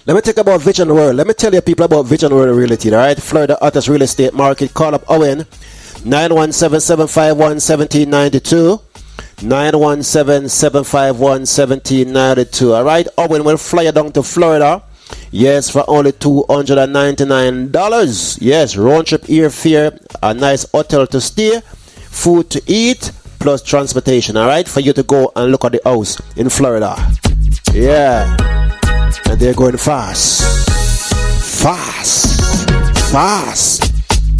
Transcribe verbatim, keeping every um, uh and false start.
Let me talk about Vision World. Let me tell you people about Vision World Realty, all right? Florida hottest real estate market. Call up Owen, nine one seven, seven five one, one seven nine two. nine one seven, seven five one, one seven nine two. All right, Owen will fly you down to Florida. Yes, for only two hundred ninety-nine dollars. Yes, round trip airfare, a nice hotel to stay, food to eat, plus transportation. All right, for you to go and look at the house in Florida. Yeah, and they're going fast. Fast. Fast.